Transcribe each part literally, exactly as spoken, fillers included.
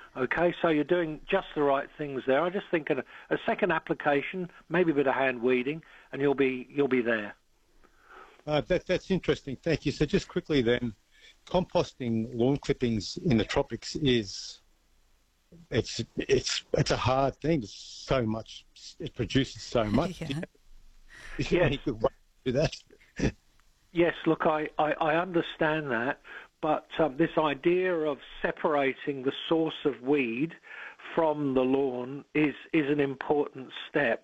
Okay, so you're doing just the right things there. I just think a, a second application, maybe a bit of hand weeding, and you'll be you'll be there. Uh, that, that's interesting. Thank you. So just quickly then, composting lawn clippings in the tropics is it's it's it's a hard thing. It's so much. It produces so much. Yeah. Is there any good way to do that? Yes, look, I, I, I understand that, but um, this idea of separating the source of weed from the lawn is, is an important step.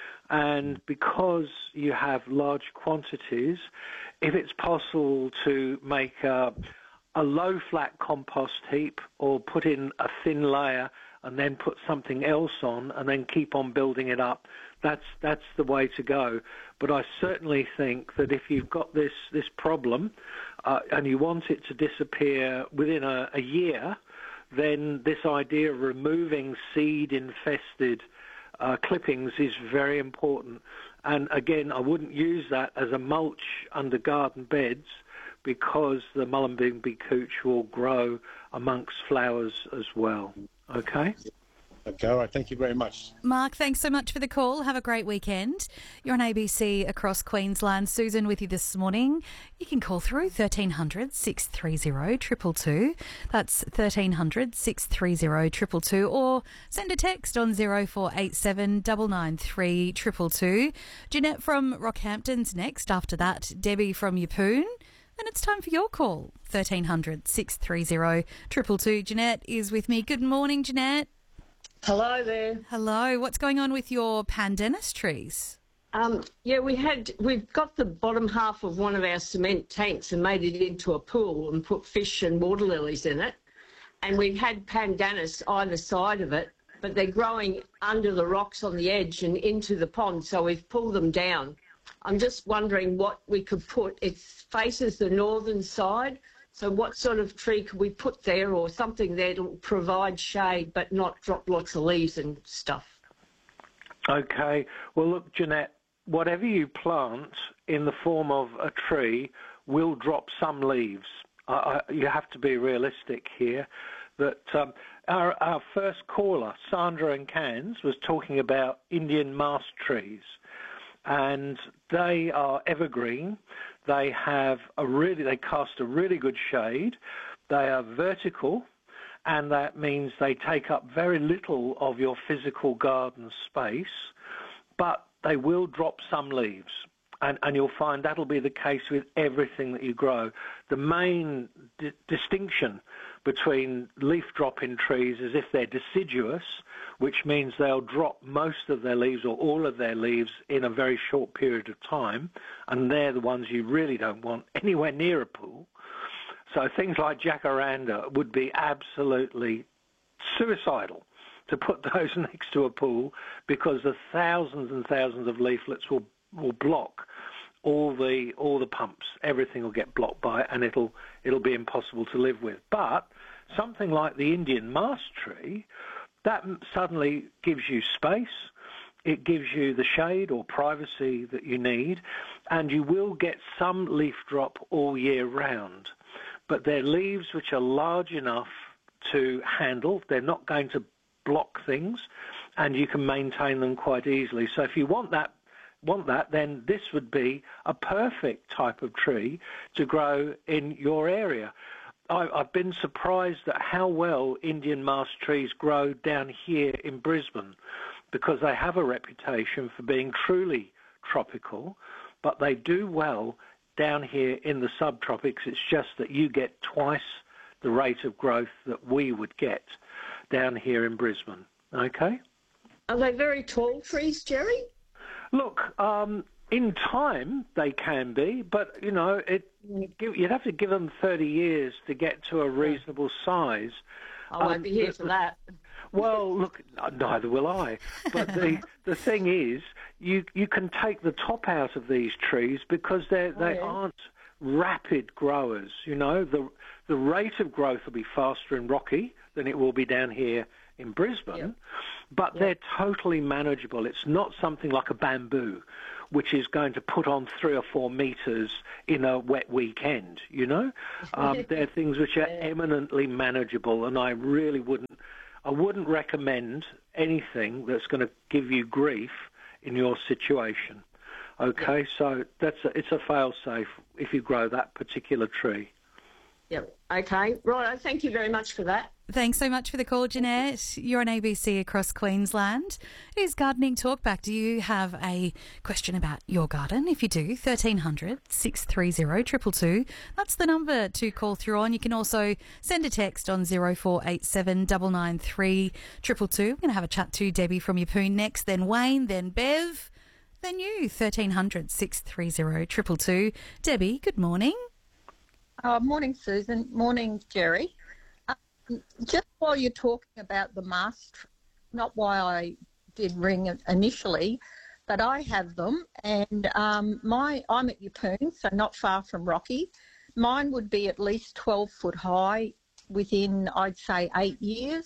And because you have large quantities, if it's possible to make a, a low flat compost heap or put in a thin layer and then put something else on and then keep on building it up, that's that's the way to go. But I certainly think that if you've got this, this problem uh, and you want it to disappear within a, a year, then this idea of removing seed-infested uh, clippings is very important. And again, I wouldn't use that as a mulch under garden beds because the mullumbimby couch will grow amongst flowers as well. Okay? Okay, all right. Thank you very much. Mark, thanks so much for the call. Have a great weekend. You're on A B C across Queensland. Susan with you this morning. You can call through thirteen hundred, six three zero, two two two. That's thirteen hundred, six three zero, two two two. Or send a text on zero four eight seven, nine nine three, two two two. Jeanette from Rockhampton's next. After that, Debbie from Yeppoon. And it's time for your call. thirteen hundred, six three zero, two two two. Jeanette is with me. Good morning, Jeanette. Hello there. Hello. What's going on with your pandanus trees? Um, yeah, we had we've got the bottom half of one of our cement tanks and made it into a pool and put fish and water lilies in it. And we've had pandanus either side of it, but they're growing under the rocks on the edge and into the pond, so we've pulled them down. I'm just wondering what we could put. It faces the northern side. So what sort of tree could we put there or something there to provide shade but not drop lots of leaves and stuff? Okay. Well, look, Jeanette, whatever you plant in the form of a tree will drop some leaves. I, I, you have to be realistic here. That um, our, our first caller, Sandra in Cairns, was talking about Indian mast trees. And they are evergreen. They have a really, they cast a really good shade. They are vertical, and that means they take up very little of your physical garden space, but they will drop some leaves. And, and you'll find that'll be the case with everything that you grow. The main di- distinction between leaf-dropping trees is if they're deciduous, which means they'll drop most of their leaves or all of their leaves in a very short period of time, and they're the ones you really don't want anywhere near a pool. So things like jacaranda would be absolutely suicidal to put those next to a pool because the thousands and thousands of leaflets will will block all the all the pumps. Everything will get blocked by it, and it'll it'll be impossible to live with. But something like the Indian mast tree, that suddenly gives you space. It gives you the shade or privacy that you need, and you will get some leaf drop all year round. But they're leaves which are large enough to handle. They're not going to block things, and you can maintain them quite easily. So if you want that want that, then this would be a perfect type of tree to grow in your area. I, I've been surprised at how well Indian mast trees grow down here in Brisbane because they have a reputation for being truly tropical, but they do well down here in the subtropics. It's just that you get twice the rate of growth that we would get down here in Brisbane. Okay? Are they very tall trees, Jerry? Look, um, in time they can be, but, you know, it you'd have to give them thirty years to get to a reasonable size. I won't um, be here for that. Well, look, neither will I. But the the thing is, you you can take the top out of these trees because they oh, they yeah. aren't rapid growers. You know, the the rate of growth will be faster in Rocky than it will be down here in Brisbane, yep. but yep. they're totally manageable. It's not something like a bamboo, which is going to put on three or four metres in a wet weekend, you know? Um, they're things which are yeah. eminently manageable, and I really wouldn't I wouldn't recommend anything that's going to give you grief in your situation. Okay, so that's a, it's a fail-safe if you grow that particular tree. Yep. Okay. Right. Thank you very much for that. Thanks so much for the call, Jeanette. You're on A B C across Queensland. It is Gardening Talkback. Do you have a question about your garden? If you do, thirteen hundred, six three zero, two two two. That's the number to call through on. You can also send a text on zero four eight seven nine nine three two two two. We're going to have a chat to Debbie from Yeppoon next, then Wayne, then Bev, then you, thirteen hundred, six three zero, two two two. Debbie, good morning. Oh, morning, Susan. Morning, Jerry. Um, just while you're talking about the mask, not why I did ring initially, but I have them, and um, my I'm at Yeppoon, so not far from Rocky. Mine would be at least twelve foot high within, I'd say, eight years.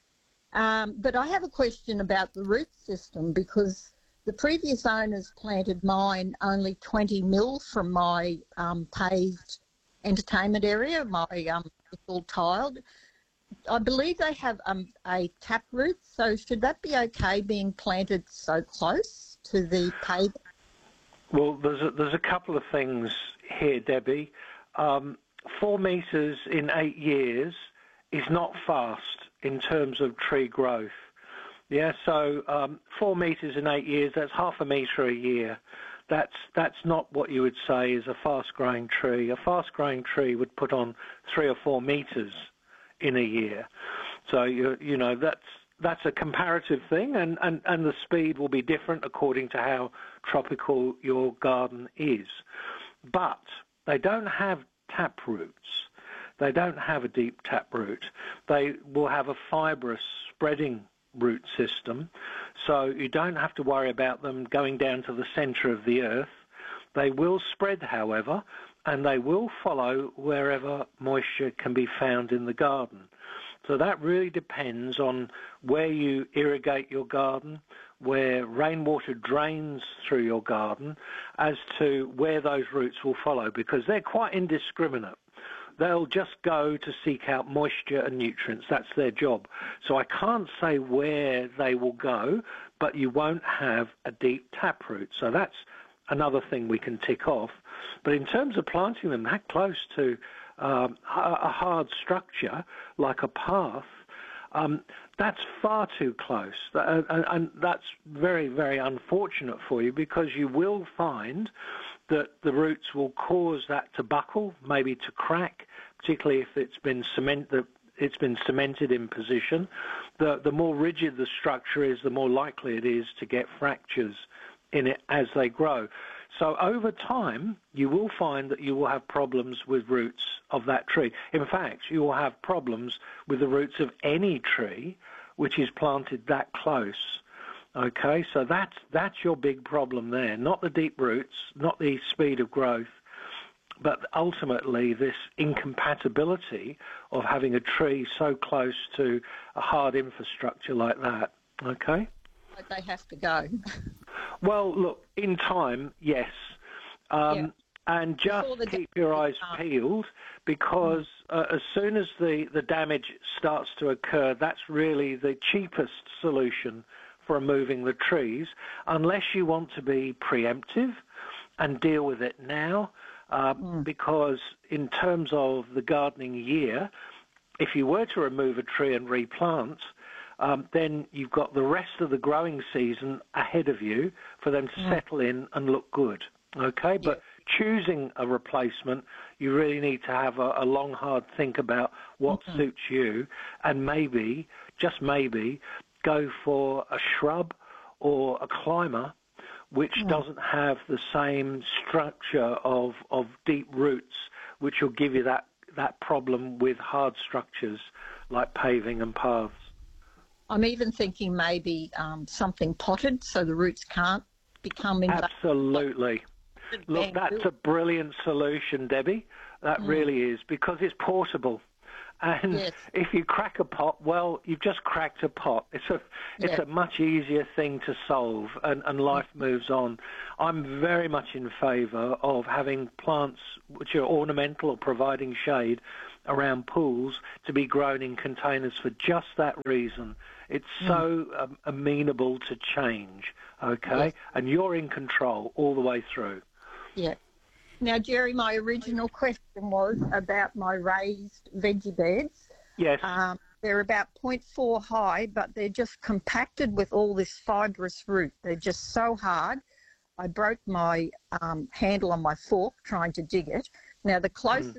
Um, but I have a question about the root system, because the previous owners planted mine only twenty mil from my um, paved entertainment area, my um, it's all tiled. I believe they have um, a taproot, so should that be okay being planted so close to the paved? Well, there's a, there's a couple of things here, Debbie. Um, four metres in eight years is not fast in terms of tree growth. Yeah, so um, four metres in eight years, that's half a metre a year. That's that's not what you would say is a fast-growing tree. A fast-growing tree would put on three or four metres in a year. So, you you know, that's that's a comparative thing, and, and, and the speed will be different according to how tropical your garden is. But they don't have tap roots. They don't have a deep taproot. They will have a fibrous spreading root system, so you don't have to worry about them going down to the centre of the earth. They will spread, however, and they will follow wherever moisture can be found in the garden. So that really depends on where you irrigate your garden, where rainwater drains through your garden, as to where those roots will follow, because they're quite indiscriminate. They'll just go to seek out moisture and nutrients. That's their job. So I can't say where they will go, but you won't have a deep taproot. So that's another thing we can tick off. But in terms of planting them that close to um, a hard structure, like a path, um, that's far too close. And, and that's very, very unfortunate for you, because you will find that the roots will cause that to buckle, maybe to crack, particularly if it's been cement, it's been cemented in position. The, the more rigid the structure is, the more likely it is to get fractures in it as they grow. So over time, you will find that you will have problems with roots of that tree. In fact, you will have problems with the roots of any tree which is planted that close. Okay, so that's that's your big problem there. Not the deep roots, not the speed of growth, but ultimately this incompatibility of having a tree so close to a hard infrastructure like that. Okay? Like they have to go. Well, look, in time, yes. Um, yeah. And just keep your eyes peeled, because uh, as soon as the, the damage starts to occur, that's really the cheapest solution for removing the trees, unless you want to be preemptive and deal with it now, uh, mm. because in terms of the gardening year, if you were to remove a tree and replant, um, then you've got the rest of the growing season ahead of you for them to mm. settle in and look good. Okay, yeah. But choosing a replacement, you really need to have a, a long, hard think about what mm-hmm. suits you, and maybe, just maybe, go for a shrub or a climber which mm. doesn't have the same structure of, of deep roots, which will give you that, that problem with hard structures like paving and paths. I'm even thinking maybe um, something potted so the roots can't become... Absolutely. Look, that's a brilliant solution, Debbie. That mm. really is, because it's portable. And yes. if you crack a pot, well, you've just cracked a pot. It's a it's yeah. a much easier thing to solve, and, and life moves on. I'm very much in favour of having plants which are ornamental or providing shade around pools to be grown in containers for just that reason. It's mm. so um, amenable to change, okay? Yes. And you're in control all the way through. Yeah. Now, Jerry, my original question was about my raised veggie beds. Yes. Um, they're about zero point four high, but they're just compacted with all this fibrous root. They're just so hard. I broke my um, handle on my fork trying to dig it. Now, the closest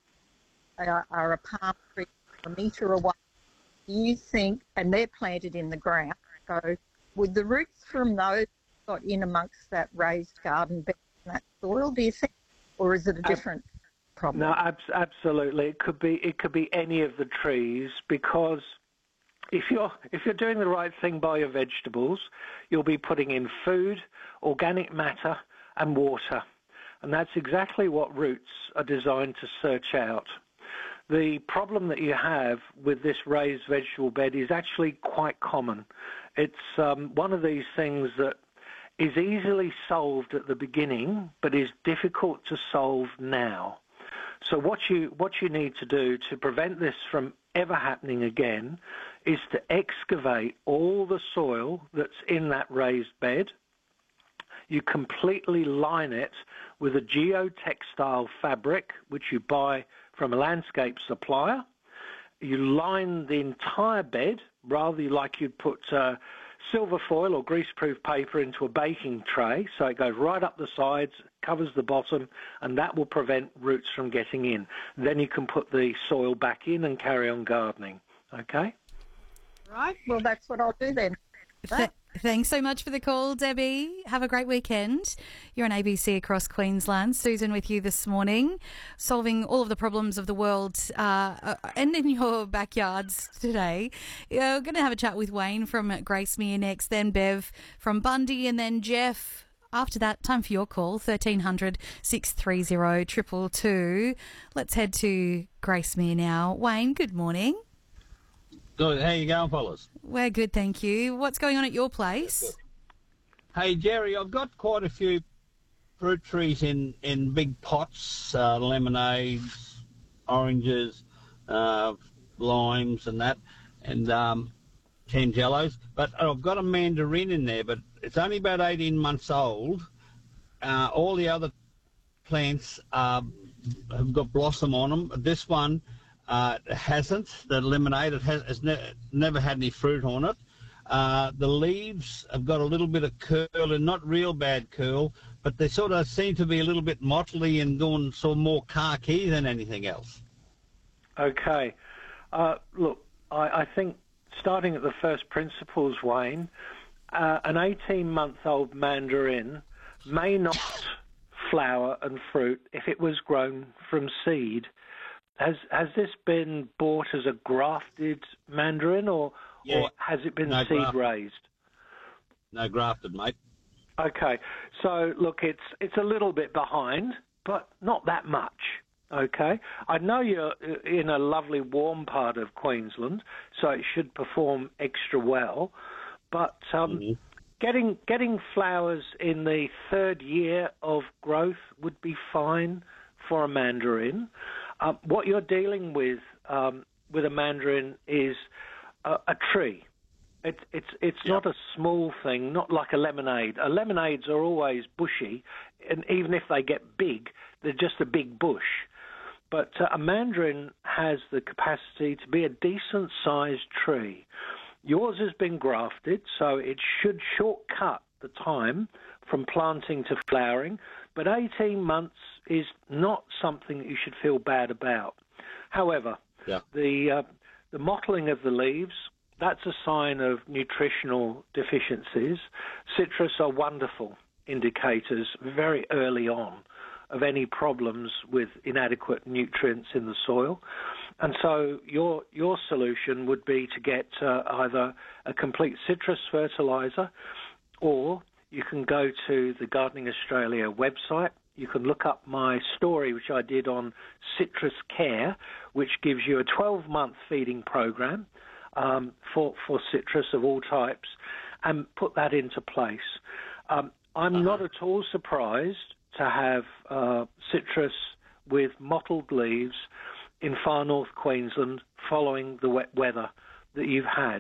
mm. are, are a palm tree a metre away. Do you think, and they're planted in the ground, so would the roots from those got in amongst that raised garden bed and that soil, do you think? Or is it a different uh, problem? No, ab- absolutely. It could be it could be any of the trees, because if you're if you're doing the right thing by your vegetables, you'll be putting in food, organic matter, and water. And that's exactly what roots are designed to search out. The problem that you have with this raised vegetable bed is actually quite common. It's um, one of these things that is easily solved at the beginning, but is difficult to solve now. So what you what you need to do to prevent this from ever happening again is to excavate all the soil that's in that raised bed. You completely line it with a geotextile fabric, which you buy from a landscape supplier. You line the entire bed, rather like you'd put uh, silver foil or greaseproof paper into a baking tray, so it goes right up the sides, covers the bottom, and that will prevent roots from getting in. Then you can put the soil back in and carry on gardening, okay? Right, well, that's what I'll do then. Th- thanks so much for the call, Debbie. Have a great weekend. You're on A B C across Queensland. Susan with you this morning, solving all of the problems of the world uh, and in your backyards today. Yeah, we're going to have a chat with Wayne from Gracemere next, then Bev from Bundy, and then Jeff. After that, time for your call, thirteen hundred, six three zero, two two two. Let's head to Gracemere now. Wayne, good morning. Good. How you going, fellas? We're good, thank you. What's going on at your place? Hey, Jerry, I've got quite a few fruit trees in, in big pots, uh, lemonades, oranges, uh, limes and that, and um, tangelos. But I've got a mandarin in there, but it's only about eighteen months old. Uh, all the other plants uh, have got blossom on them. This one Uh, it hasn't. The lemonade, it has it's ne- never had any fruit on it. Uh, the leaves have got a little bit of curl, and not real bad curl, but they sort of seem to be a little bit mottly and going sort of more khaki than anything else. Okay. Uh, look, I, I think starting at the first principles, Wayne, uh, an eighteen-month-old mandarin may not flower and fruit if it was grown from seed. Has has this been bought as a grafted mandarin, or yeah. or has it been no, seed grafted. raised? No, grafted, mate. Okay, so look, it's it's a little bit behind, but not that much. Okay, I know you're in a lovely warm part of Queensland, so it should perform extra well. But um, mm-hmm. getting getting flowers in the third year of growth would be fine for a mandarin. Um, what you're dealing with um, with a mandarin is a, a tree. It, it's it's yeah. not a small thing, not like a lemonade. A lemonades are always bushy, and even if they get big, they're just a big bush. But uh, a mandarin has the capacity to be a decent-sized tree. Yours has been grafted, so it should shortcut the time from planting to flowering, but eighteen months is not something that you should feel bad about. However, yeah. the uh, the mottling of the leaves, that's a sign of nutritional deficiencies. Citrus are wonderful indicators very early on of any problems with inadequate nutrients in the soil. And so your your solution would be to get uh, either a complete citrus fertiliser, or you can go to the Gardening Australia website. You can look up my story, which I did on Citrus Care, which gives you a twelve-month feeding program um, for, for citrus of all types, and put that into place. Um, I'm uh-huh. not at all surprised to have uh, citrus with mottled leaves in far north Queensland following the wet weather that you've had.